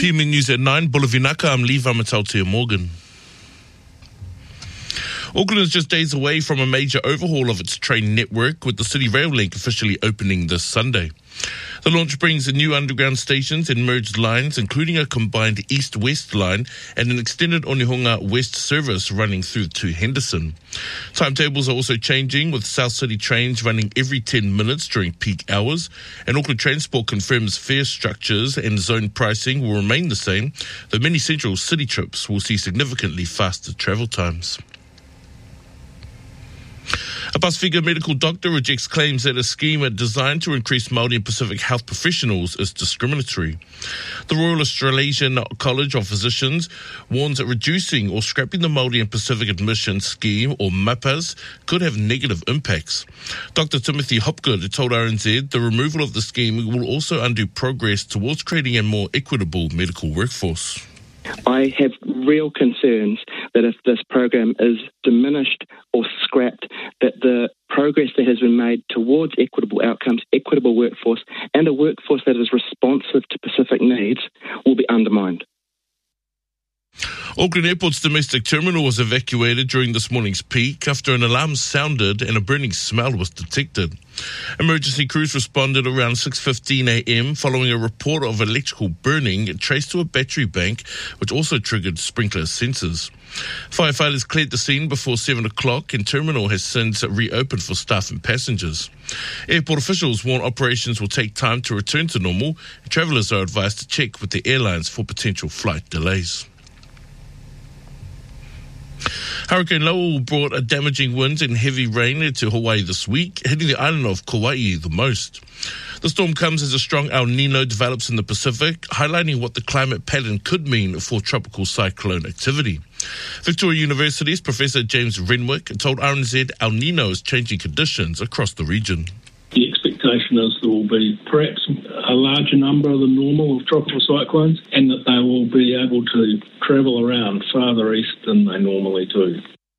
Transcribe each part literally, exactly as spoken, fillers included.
P M News at nine, Bulavinaka, I'm Levi Matautia Morgan. Auckland is just days away from a major overhaul of its train network, with the City Rail Link officially opening this Sunday. The launch brings new underground stations and merged lines, including a combined east-west line and an extended Onehunga West service running through to Henderson. Timetables are also changing, with South City trains running every ten minutes during peak hours, and Auckland Transport confirms fare structures and zone pricing will remain the same, though many central city trips will see significantly faster travel times. A Pasifika medical doctor rejects claims that a scheme designed to increase Māori and Pacific health professionals is discriminatory. The Royal Australasian College of Physicians warns that reducing or scrapping the Māori and Pacific admission scheme, or MAPAS, could have negative impacts. Doctor Timothy Hopgood told R N Z the removal of the scheme will also undo progress towards creating a more equitable medical workforce. I have real concerns that if this program is diminished or scrapped, that the progress that has been made towards equitable outcomes, equitable workforce, and a workforce that is responsive to Pacific needs will be undermined. Auckland Airport's domestic terminal was evacuated during this morning's peak after an alarm sounded and a burning smell was detected. Emergency crews responded around six fifteen a.m. following a report of electrical burning traced to a battery bank, which also triggered sprinkler sensors. Firefighters cleared the scene before seven o'clock, and terminal has since reopened for staff and passengers. Airport officials warn operations will take time to return to normal, and travellers are advised to check with the airlines for potential flight delays. Hurricane Lowell brought a damaging winds and heavy rain to Hawaii this week, hitting the island of Kauai the most. The storm comes as a strong El Nino develops in the Pacific, highlighting what the climate pattern could mean for tropical cyclone activity. Victoria University's Professor James Renwick told R N Z El Nino is changing conditions across the region. The expectation is there will be perhaps a larger number than normal of tropical cyclones, and that they will be able to travel around farther east than they normally do.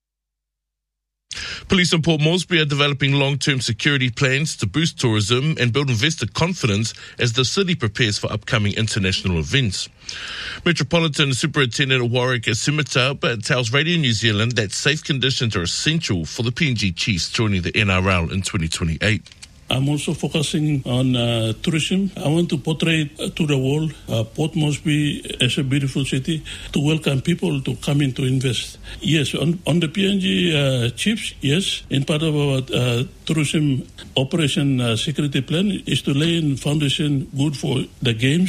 Police in Port Moresby are developing long-term security plans to boost tourism and build investor confidence as the city prepares for upcoming international events. Metropolitan Superintendent Warwick Scimitar tells Radio New Zealand that safe conditions are essential for the P N G Chiefs joining the N R L in twenty twenty-eight. I'm also focusing on uh, tourism. I want to portray uh, to the world uh, Port Moresby as a beautiful city to welcome people to come in to invest. Yes, on, on the P N G uh, Chiefs, yes, in part of our uh, tourism operation uh, security plan is to lay in foundation good for the games.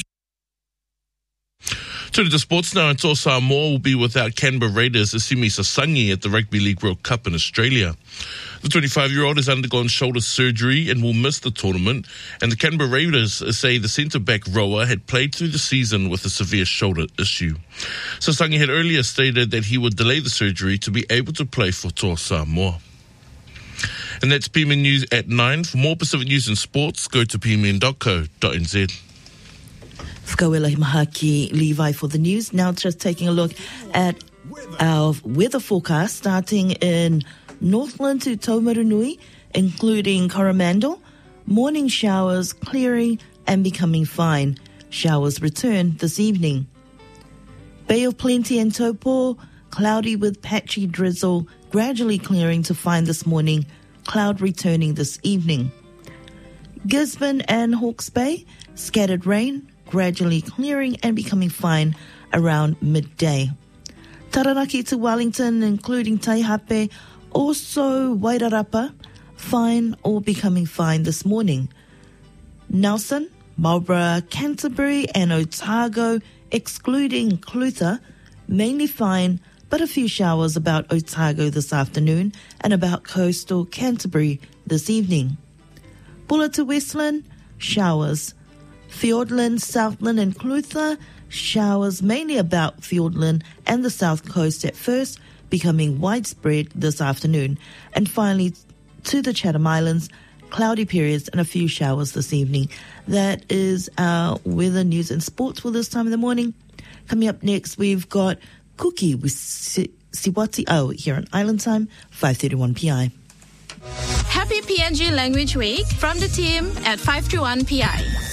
Turning to sports now, and Toa Samoa will be without Canberra Raiders Simi Sasangi at the Rugby League World Cup in Australia. The twenty-five-year-old has undergone shoulder surgery and will miss the tournament, and the Canberra Raiders say the centre-back rower had played through the season with a severe shoulder issue. Sasangi had earlier stated that he would delay the surgery to be able to play for Toa Samoa. And that's P M N News at nine. For more Pacific news and sports, go to p m n dot co dot n z. Whakawela Mahaki Levi for the news. Now just taking a look at our weather forecast starting in Northland to Taumarunui, including Coromandel. Morning showers clearing and becoming fine. Showers return this evening. Bay of Plenty and Taupo, cloudy with patchy drizzle, gradually clearing to fine this morning. Cloud returning this evening. Gisborne and Hawke's Bay, scattered rain, gradually clearing and becoming fine around midday. Taranaki to Wellington, including Taihape, also Wairarapa, fine or becoming fine this morning. Nelson, Marlborough, Canterbury and Otago, excluding Clutha, mainly fine, but a few showers about Otago this afternoon and about coastal Canterbury this evening. Bulla to Westland, showers. Fiordland, Southland and Clutha, showers mainly about Fiordland and the south coast at first, becoming widespread this afternoon. And finally, to the Chatham Islands, cloudy periods and a few showers this evening. That is our weather, news and sports for this time of the morning. Coming up next, we've got Cookie with si- Siwati O here on Island Time, five thirty-one p m. Happy P N G Language Week from the team at five thirty-one p m.